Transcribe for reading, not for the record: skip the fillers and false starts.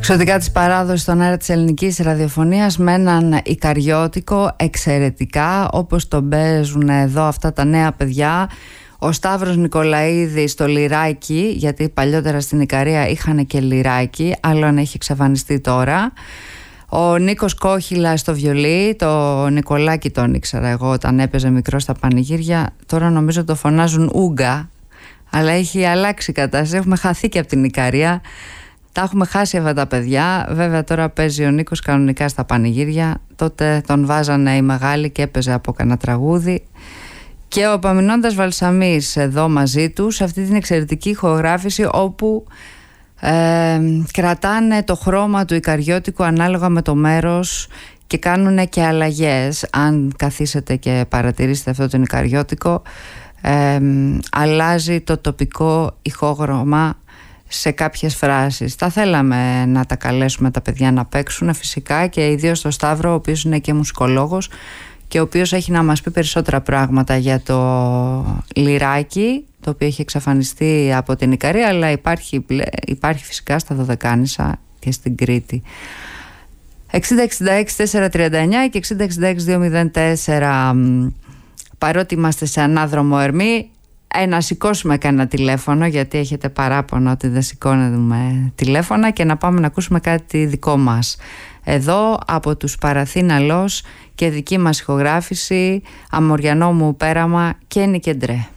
Εξωτικά της παράδοσης στον αέρα της ελληνικής ραδιοφωνίας με έναν Ικαριώτικο εξαιρετικά, όπως τον παίζουν εδώ αυτά τα νέα παιδιά. Ο Σταύρος Νικολαίδης στο λιράκι, γιατί παλιότερα στην Ικαρία είχαν και λιράκι, άλλο αν έχει εξαφανιστεί τώρα. Ο Νίκος Κόχυλας στο βιολί, το Νικολάκη τον ήξερα εγώ όταν έπαιζε μικρό στα πανηγύρια. Τώρα νομίζω το φωνάζουν Ούγκα, αλλά έχει αλλάξει η κατάσταση, έχουμε χαθεί και από την Ικαρία. Τα έχουμε χάσει αυτά τα παιδιά. Βέβαια τώρα παίζει ο Νίκος κανονικά στα πανηγύρια. Τότε τον βάζανε οι μεγάλοι και έπαιζε από κανένα τραγούδι. Και ο Επαμεινώντας Βαλσαμής εδώ μαζί του σε αυτή την εξαιρετική ηχογράφηση, όπου κρατάνε το χρώμα του Ικαριώτικου ανάλογα με το μέρος και κάνουν και αλλαγές. Αν καθίσετε και παρατηρήσετε αυτό τον Ικαριώτικο, αλλάζει το τοπικό ηχόγραμμα σε κάποιες φράσεις. Θα θέλαμε να τα καλέσουμε τα παιδιά να παίξουν φυσικά, και ιδίως το Σταύρο, ο οποίος είναι και μουσικολόγος και ο οποίος έχει να μας πει περισσότερα πράγματα για το λιράκι, το οποίο έχει εξαφανιστεί από την Ικαρία, αλλά υπάρχει φυσικά στα Δωδεκάνησα και στην Κρήτη. 60-66-439 και 60-66-204. Παρότι είμαστε σε ανάδρομο Ερμή, να σηκώσουμε κανένα τηλέφωνο, γιατί έχετε παράπονο ότι δεν σηκώνουμε τηλέφωνα, και να πάμε να ακούσουμε κάτι δικό μας εδώ από τους Παραθύναλος και δική μας ηχογράφηση, Αμοριανό μου πέραμα και Νικεντρέ.